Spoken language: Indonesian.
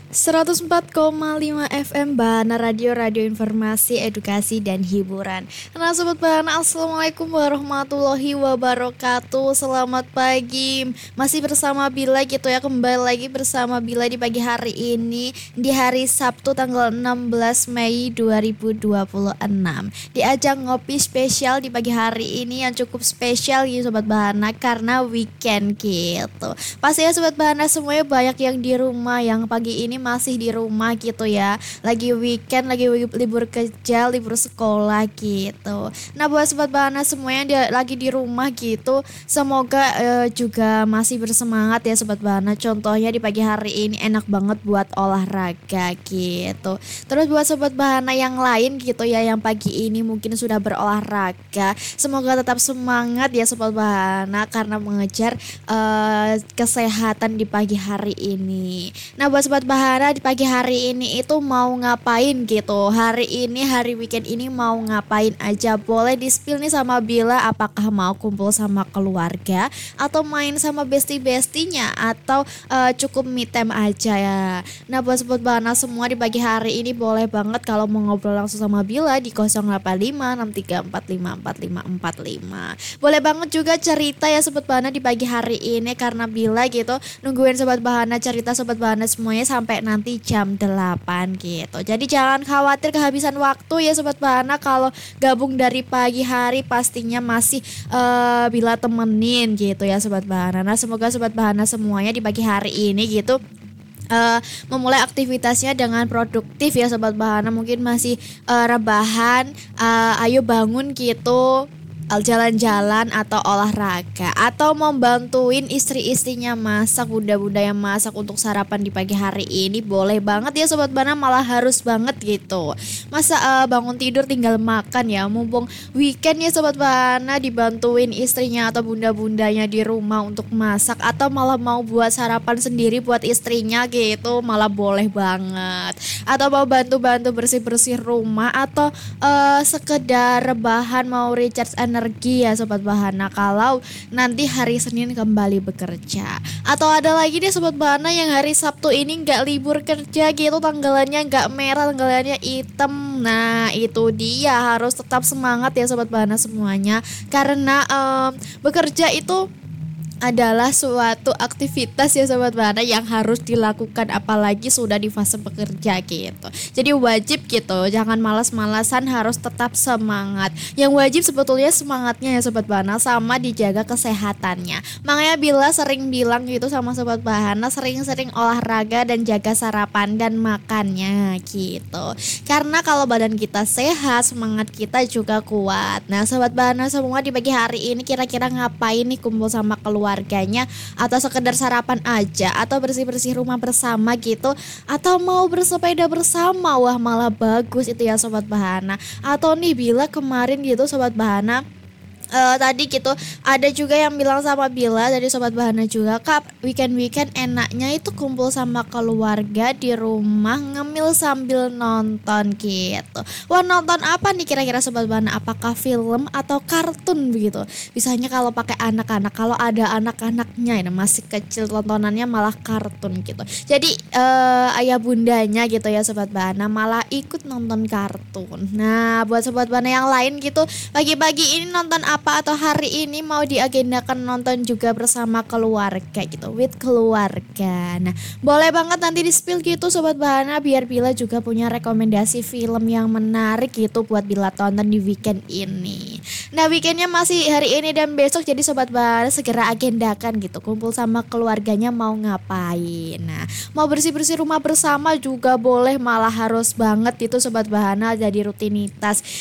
104,5 FM Bahana Radio Informasi, Edukasi, dan Hiburan. Nah Sobat Bahana, Assalamualaikum warahmatullahi wabarakatuh. Selamat pagi. Masih bersama Bila gitu ya. Kembali lagi bersama Bila di pagi hari ini, di hari Sabtu tanggal 16 Mei 2026, di ajang ngopi spesial di pagi hari ini yang cukup spesial ya Sobat Bahana, karena weekend gitu. Pasti ya Sobat Bahana semuanya banyak yang di rumah, yang pagi ini masih di rumah gitu ya. Lagi weekend, lagi libur kerja, libur sekolah gitu. Nah buat Sobat Bahana semuanya lagi di rumah gitu, semoga juga masih bersemangat ya Sobat Bahana. Contohnya di pagi hari ini enak banget buat olahraga gitu. Terus buat Sobat Bahana yang lain gitu ya, yang pagi ini mungkin sudah berolahraga, semoga tetap semangat ya Sobat Bahana, karena mengejar kesehatan di pagi hari ini. Nah buat Sobat Bahana di pagi hari ini itu mau ngapain gitu? Hari ini, hari weekend ini mau ngapain aja? Boleh di-spill nih sama Bila, apakah mau kumpul sama keluarga, atau main sama bestie-bestinya, atau cukup me time aja ya. Nah buat Sobat Bahana semua di pagi hari ini boleh banget kalau mau ngobrol langsung sama Bila di 085634545545. Boleh banget juga cerita ya Sobat Bahana di pagi hari ini, karena Bila gitu nungguin Sobat Bahana cerita Sobat Bahana semuanya sampai nanti jam 8 gitu. Jadi jangan khawatir kehabisan waktu ya Sobat Bahana, kalau gabung dari pagi hari pastinya masih Bila temenin gitu ya Sobat Bahana. Nah semoga Sobat Bahana semuanya di pagi hari ini gitu memulai aktivitasnya dengan produktif ya Sobat Bahana. Mungkin masih rebahan, ayo bangun gitu, jalan-jalan atau olahraga, atau mau bantuin istri-istrinya masak, bunda-bunda yang masak untuk sarapan di pagi hari ini, boleh banget ya Sobat Bahana, malah harus banget gitu. Masa bangun tidur tinggal makan ya, mumpung weekend ya Sobat Bahana, dibantuin istrinya atau bunda-bundanya di rumah untuk masak, atau malah mau buat sarapan sendiri buat istrinya gitu, malah boleh banget. Atau mau bantu-bantu bersih-bersih rumah, atau sekedar rebahan mau recharge energi ya Sobat Bahana, kalau nanti hari Senin kembali bekerja. Atau ada lagi deh Sobat Bahana yang hari Sabtu ini nggak libur kerja gitu, tanggalannya nggak merah, tanggalannya hitam. Nah itu dia, harus tetap semangat ya Sobat Bahana semuanya, karena bekerja itu adalah suatu aktivitas ya Sobat Bahana yang harus dilakukan, apalagi sudah di fase bekerja gitu. Jadi wajib gitu, jangan malas-malasan, harus tetap semangat. Yang wajib sebetulnya semangatnya ya Sobat Bahana, sama dijaga kesehatannya. Makanya Bila sering bilang gitu sama Sobat Bahana, sering-sering olahraga dan jaga sarapan dan makannya gitu. Karena kalau badan kita sehat, semangat kita juga kuat. Nah Sobat Bahana semua di pagi hari ini kira-kira ngapain nih, kumpul sama keluarganya, atau sekedar sarapan aja, atau bersih-bersih rumah bersama gitu, atau mau bersepeda bersama? Wah malah bagus itu ya Sobat Bahana. Atau nih Bila kemarin gitu Sobat Bahana, tadi gitu ada juga yang bilang sama Bila dari Sobat Bahana juga, Kak weekend enaknya itu kumpul sama keluarga di rumah ngemil sambil nonton gitu. Wah nonton apa nih kira-kira Sobat Bahana? Apakah film atau kartun begitu? Biasanya kalau pakai anak-anak, kalau ada anak-anaknya ini masih kecil, tontonannya malah kartun gitu. Jadi ayah bundanya gitu ya Sobat Bahana malah ikut nonton kartun. Nah buat Sobat Bahana yang lain gitu, pagi-pagi ini nonton apa, atau hari ini mau diagendakan nonton juga bersama keluarga gitu, with keluarga. Nah boleh banget nanti di spill gitu Sobat Bahana, biar Bila juga punya rekomendasi film yang menarik gitu buat Bila tonton di weekend ini. Nah weekendnya masih hari ini dan besok, jadi Sobat Bahana segera agendakan gitu, kumpul sama keluarganya mau ngapain. Nah mau bersih-bersih rumah bersama juga boleh, malah harus banget itu Sobat Bahana jadi rutinitas